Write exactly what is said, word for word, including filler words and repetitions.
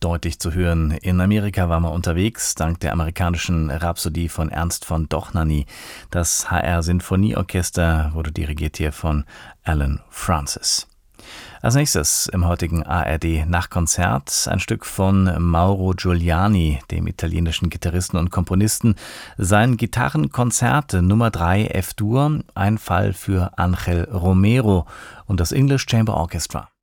deutlich zu hören. In Amerika war man unterwegs, dank der amerikanischen Rhapsodie von Ernst von Dohnanyi. Das H R-Sinfonieorchester wurde dirigiert hier von Alan Francis. Als nächstes im heutigen A R D-Nachtkonzert ein Stück von Mauro Giuliani, dem italienischen Gitarristen und Komponisten. Sein Gitarrenkonzert Nummer drei F-Dur, ein Fall für Ángel Romero und das English Chamber Orchestra.